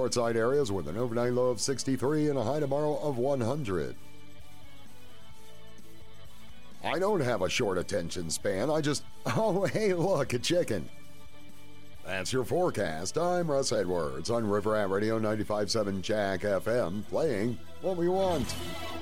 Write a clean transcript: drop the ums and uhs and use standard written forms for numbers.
Portside areas with an overnight low of 63 and a high tomorrow of 100. I don't have a short attention span. Oh, hey, look, a chicken. That's your forecast. I'm Russ Edwards on River Rat Radio 95.7 Jack FM, playing what we want.